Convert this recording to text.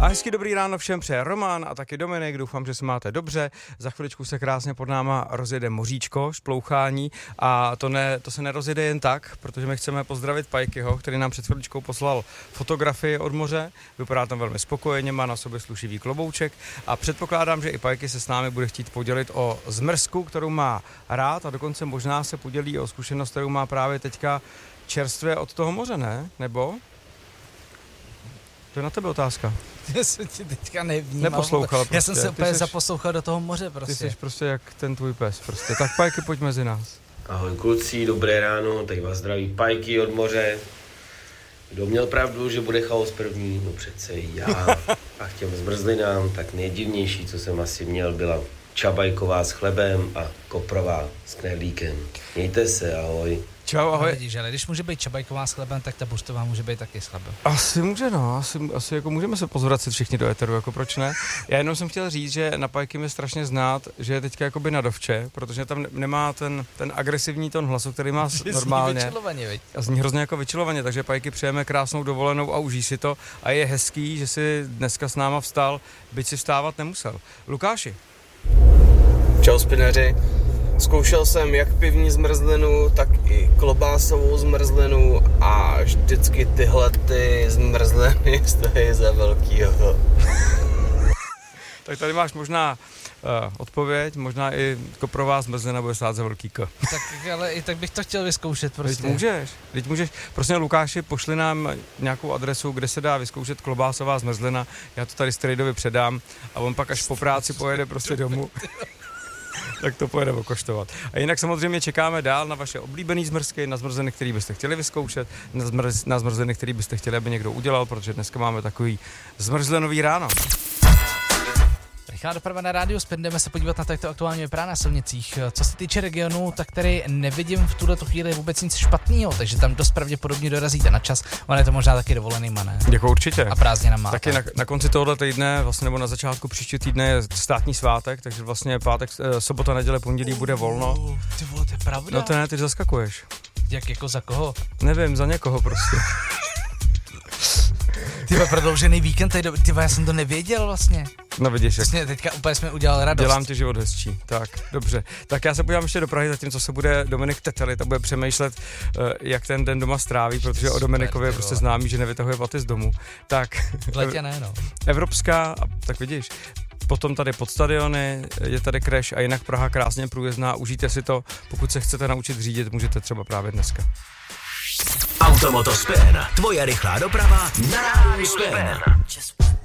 A hezky dobrý ráno všem přeje Roman a taky Dominik, doufám, že se máte dobře. Za chviličku se krásně pod náma rozjede moříčko, šplouchání a to se nerozjede jen tak, protože my chceme pozdravit Pajkyho, který nám před chviličkou poslal fotografii od moře. Vypadá tam velmi spokojeně, má na sobě slušivý klobouček a předpokládám, že i Pajky se s námi bude chtít podělit o zmrzku, kterou má rád a dokonce možná se podělí o zkušenost, kterou má právě teďka čerstvě od toho moře, ne? Nebo? To je na tebe otázka. Já jsem ti teďka nevnímal. Neposlouchal prostě. Já jsem se úplně zaposlouchal do toho moře prostě. Ty jsi prostě jak ten tvůj pes prostě. Tak Pajky, pojď mezi nás. Ahoj kluci, dobré ráno, teď vás zdraví Pajky od moře. Kdo měl pravdu, že bude chaos první? No přece já. A k těm zmrzlinám, tak nejdivnější, co jsem asi měl, byla čabajková s chlebem a koprová s knedlíkem. Mějte se, ahoj. Čau, ahoj. Vidíš, ale když může být čabajková s chlebem, tak ta buštová může být taky s chlebem. Asi může, no. Asi jako můžeme se pozvracet všichni do éteru, jako proč ne? Já jenom jsem chtěl říct, že na Pajky je strašně znát, že je teďka jakoby na dovče, protože tam nemá ten agresivní tón hlasu, který má normálně. A zní hrozně jako vyčilovaně, takže Pajky přejeme krásnou dovolenou a užij si to. A je hezký, že si dneska s náma vstal, byť si vstávat nemusel. Lukáši. Čau spineři. Zkoušel jsem jak pivní zmrzlinu, tak i klobásovou zmrzlinu a vždycky tyhle ty zmrzliny stojí za velkýho. Tak tady máš možná odpověď, možná i koprová zmrzlina bude stát za velký K. Tak ale i tak bych to chtěl vyzkoušet prostě. Teď můžeš. Prosím Lukáši, pošli nám nějakou adresu, kde se dá vyzkoušet klobásová zmrzlina. Já to tady Strejdovi předám a on pak až po práci pojede prostě domů. Tak to pojede okoštovat. A jinak samozřejmě čekáme dál na vaše oblíbený zmrzky, na zmrzliny, který byste chtěli vyzkoušet, na zmrzliny, který byste chtěli, aby někdo udělal, protože dneska máme takový zmrzlinový ráno. Rychlá doprava na rádiu Spin, jdeme se podívat na to, jak to aktuálně vypadá na silnicích. Co se týče regionu, tak tady nevidím v tuto chvíli vůbec nic špatného, takže tam dost pravděpodobně dorazíte na čas. On je to možná taky dovolenýma, ne? Jako určitě. A prázdnina máte. Taky na konci tohoto týdne, vlastně nebo na začátku příštího týdne je státní svátek, takže vlastně pátek, sobota, neděle, pondělí bude volno. Ty vole, to je pravda? No to ne, ty zaskakuješ. Jak jako za koho? Nevím, za někoho prostě. Tyba, prodloužený víkend, já jsem to nevěděl vlastně. No vidíš, jak. Vlastně teďka úplně jsme udělali radost. Dělám ti život hezčí. Tak, dobře. Tak já se podívám ještě do Prahy, zatímco se bude Dominik tetelit a bude přemýšlet, jak ten den doma stráví, protože o Dominikově je prostě známý, že nevytahuje vaty z domu. Tak. V letě ne, no. Evropská, tak vidíš. Potom tady pod stadiony, je tady crash a jinak Praha krásně průjezdná. Užijte si to, pokud se chcete naučit řídit, můžete třeba právě dneska. Automoto Spin, tvoje rychlá doprava na rádiu Spin.